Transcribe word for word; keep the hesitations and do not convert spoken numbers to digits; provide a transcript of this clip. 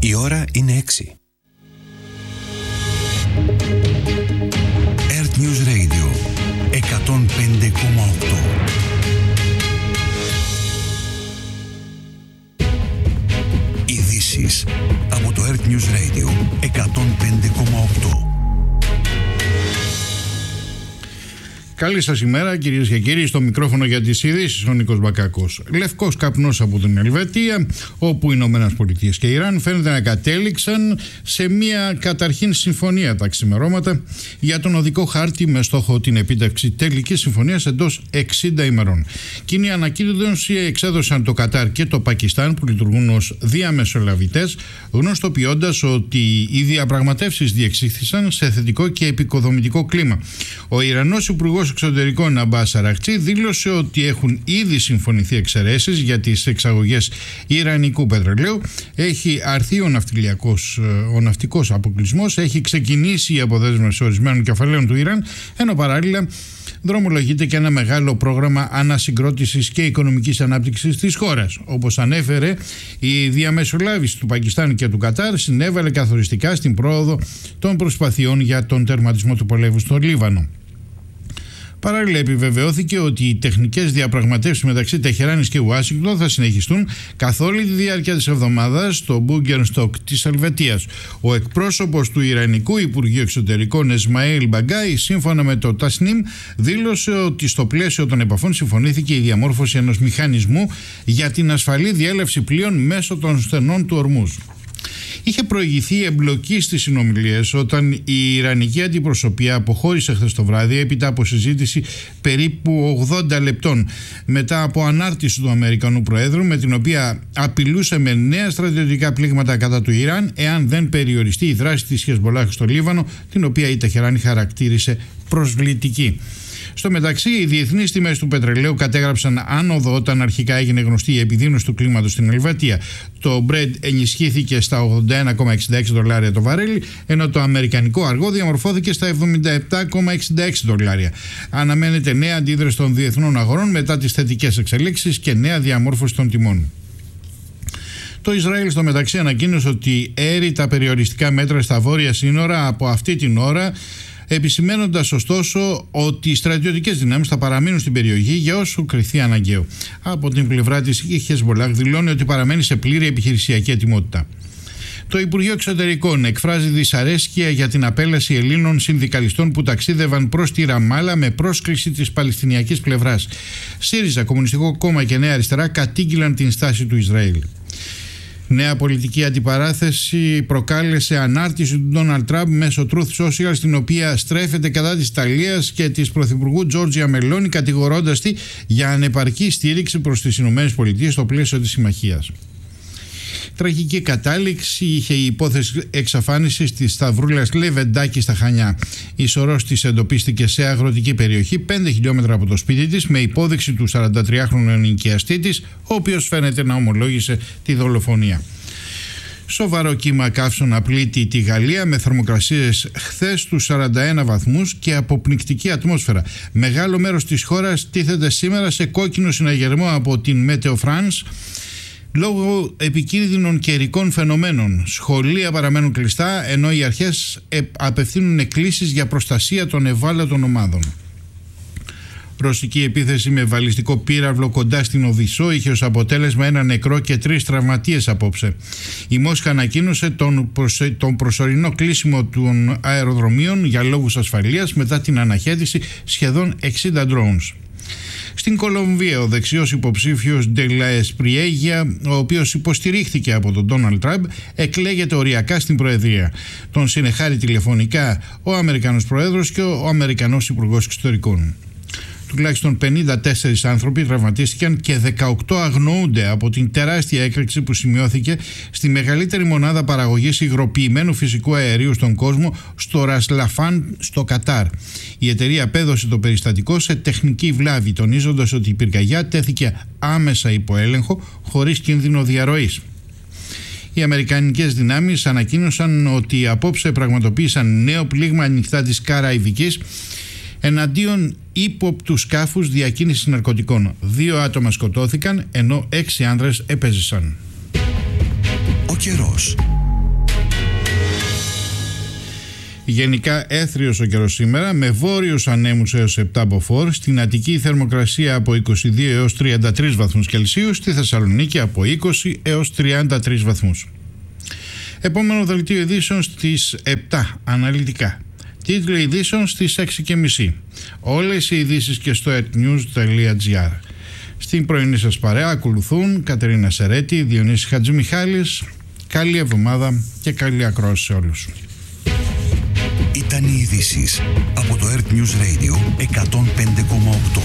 Η ώρα είναι έξι. Earth News Radio εκατόν πέντε κόμμα οκτώ. Ειδήσεις από το Earth News Radio εκατόν πέντε κόμμα οκτώ. Καλή σας ημέρα, κυρίες και κύριοι. Στο μικρόφωνο για τις ειδήσεις ο Νίκος Μπακάκος. Λευκός καπνός από την Ελβετία, όπου οι Ηνωμένες Πολιτείες και Ιράν φαίνεται να κατέληξαν σε μια καταρχήν συμφωνία τα ξημερώματα για τον οδικό χάρτη με στόχο την επίτευξη τελικής συμφωνίας εντός εξήντα ημερών. Κοινή ανακοίνωση εξέδωσαν το Κατάρ και το Πακιστάν, που λειτουργούν ως διαμεσολαβητές, γνωστοποιώντας ότι οι διαπραγματεύσεις διεξήχθησαν σε θετικό και επικοδομητικό κλίμα. Ο Ιρανός Υπουργός Εξωτερικών Αμπάς Αραχτζή δήλωσε ότι έχουν ήδη συμφωνηθεί εξαιρέσεις για τις εξαγωγές ιρανικού πετρελαίου. Έχει αρθεί ο, ο ναυτικός αποκλεισμός, έχει ξεκινήσει η αποδέσμευση ορισμένων κεφαλαίων του Ιράν, ενώ παράλληλα δρομολογείται και ένα μεγάλο πρόγραμμα ανασυγκρότησης και οικονομικής ανάπτυξης της χώρας. Όπως ανέφερε, η διαμεσολάβηση του Πακιστάν και του Κατάρ συνέβαλε καθοριστικά στην πρόοδο των προσπαθειών για τον τερματισμό του πολέμου στο Λίβανο. Παράλληλα, επιβεβαιώθηκε ότι οι τεχνικές διαπραγματεύσεις μεταξύ Τεχεράνης και Ουάσιγκτον θα συνεχιστούν καθ' όλη τη διάρκεια της εβδομάδας στο Μπούγκερστοκ της Ελβετίας. Ο εκπρόσωπος του Ιρανικού Υπουργείου Εξωτερικών Εσμαήλ Μπαγκάι, σύμφωνα με το Τασνίμ, δήλωσε ότι στο πλαίσιο των επαφών συμφωνήθηκε η διαμόρφωση ενός μηχανισμού για την ασφαλή διέλευση πλοίων μέσω των στενών του Ορμούζ. Είχε προηγηθεί εμπλοκή στις συνομιλίες όταν η Ιρανική αντιπροσωπεία αποχώρησε χθες το βράδυ έπειτα από συζήτηση περίπου ογδόντα λεπτών μετά από ανάρτηση του Αμερικανού Προέδρου, με την οποία απειλούσε με νέα στρατιωτικά πλήγματα κατά του Ιράν εάν δεν περιοριστεί η δράση της Χεσμολάχ στο Λίβανο, την οποία η Τεχεράνη χαρακτήρισε προσβλητική. Στο μεταξύ, οι διεθνείς τιμές του πετρελαίου κατέγραψαν άνοδο όταν αρχικά έγινε γνωστή η επιδείνωση του κλίματος στην Ελβετία. Το Brent ενισχύθηκε στα ογδόντα ένα κόμμα εξήντα έξι δολάρια το βαρέλι, ενώ το αμερικανικό αργό διαμορφώθηκε στα εβδομήντα επτά κόμμα εξήντα έξι δολάρια. Αναμένεται νέα αντίδραση των διεθνών αγορών μετά τις θετικές εξελίξεις και νέα διαμόρφωση των τιμών. Το Ισραήλ στο μεταξύ ανακοίνωσε ότι έρει τα περιοριστικά μέτρα στα βόρεια σύνορα από αυτή την ώρα, επισημένοντας ωστόσο ότι οι στρατιωτικές δυνάμεις θα παραμείνουν στην περιοχή για όσο κριθεί αναγκαίο. Από την πλευρά της, η Χεσμολάχ δηλώνει ότι παραμένει σε πλήρη επιχειρησιακή ετοιμότητα. Το Υπουργείο Εξωτερικών εκφράζει δυσαρέσκεια για την απέλαση Ελλήνων συνδικαλιστών που ταξίδευαν προς τη Ραμάλα με πρόσκληση της Παλαιστινιακής πλευράς. ΣΥΡΙΖΑ, Κομμουνιστικό Κόμμα και Νέα Αριστερά κατήγγειλαν την στάση του Ισραήλ. Νέα πολιτική αντιπαράθεση προκάλεσε ανάρτηση του Ντόναλντ Τραμπ μέσω Truth Social, στην οποία στρέφεται κατά της Ιταλίας και της Πρωθυπουργού Τζόρτζια Μελόνι, κατηγορώντας τη για ανεπαρκή στήριξη προς τις Ηνωμένες Πολιτείες στο πλαίσιο της συμμαχίας. Τραγική κατάληξη είχε η υπόθεση εξαφάνισης της σταυρούλας Λεβεντάκη στα Χανιά. Η σωρός της εντοπίστηκε σε αγροτική περιοχή πέντε χιλιόμετρα από το σπίτι της, με υπόδειξη του σαραντατριάχρονου ενοικιαστή της, ο οποίος φαίνεται να ομολόγησε τη δολοφονία. Σοβαρό κύμα καύσωνα πλήττει τη Γαλλία, με θερμοκρασίες χθες στους σαράντα ένα βαθμούς και αποπνικτική ατμόσφαιρα. Μεγάλο μέρος της χώρας τίθεται σήμερα σε κόκκινο συναγερμό από την Meteo France λόγω επικίνδυνων καιρικών φαινομένων. Σχολεία παραμένουν κλειστά, ενώ οι αρχές απευθύνουν εκκλήσεις για προστασία των ευάλωτων ομάδων. Ρωσική επίθεση με βαλιστικό πύραυλο κοντά στην Οδυσσό είχε ως αποτέλεσμα ένα νεκρό και τρεις τραυματίες απόψε. Η Μόσχα ανακοίνωσε τον, προσω... τον προσωρινό κλείσιμο των αεροδρομίων για λόγους ασφαλείας μετά την αναχέτηση σχεδόν εξήντα drones. Στην Κολομβία, ο δεξιός υποψήφιος Ντελα Εσπριέγια, ο οποίος υποστηρίχθηκε από τον Ντόναλντ Τραμπ, εκλέγεται οριακά στην Προεδρία. Τον συνεχάρει τηλεφωνικά ο Αμερικανός Πρόεδρος και ο Αμερικανός Υπουργός Εξωτερικών. Τουλάχιστον πενήντα τέσσερις άνθρωποι τραυματίστηκαν και δεκαοκτώ αγνοούνται από την τεράστια έκρηξη που σημειώθηκε στη μεγαλύτερη μονάδα παραγωγής υγροποιημένου φυσικού αερίου στον κόσμο, στο Ρασλαφάν στο Κατάρ. Η εταιρεία απέδωσε το περιστατικό σε τεχνική βλάβη, τονίζοντας ότι η πυρκαγιά τέθηκε άμεσα υπό έλεγχο, χωρίς κίνδυνο διαρροής. Οι αμερικανικές δυνάμεις ανακοίνωσαν ότι απόψε πραγματοποίησαν νέο πλήγμα ανοιχτά της Καραϊβικής εναντίον ύποπτου σκάφους διακίνησης ναρκωτικών. Δύο άτομα σκοτώθηκαν, ενώ έξι άνδρες επέζησαν. Ο καιρός. Γενικά έθριος ο καιρός σήμερα, με βόρειους ανέμους έως επτά μποφόρ, στην Αττική η θερμοκρασία από είκοσι δύο έως τριάντα τρεις βαθμούς Κελσίου, στη Θεσσαλονίκη από είκοσι έως τριάντα τρεις βαθμούς. Επόμενο δελτίο ειδήσεων στις επτά, αναλυτικά. Τίτλοι ειδήσεων στις έξι και μισή. Όλες οι ειδήσεις και στο etnews τελεία gr. Στην πρωινή σας παρέα ακολουθούν Κατερίνα Σερέτη, Διονύση Χατζημιχάλης. Καλή εβδομάδα και καλή ακρόαση σε όλους. Ήταν οι ειδήσεις από το Earth News Radio εκατόν πέντε κόμμα οκτώ.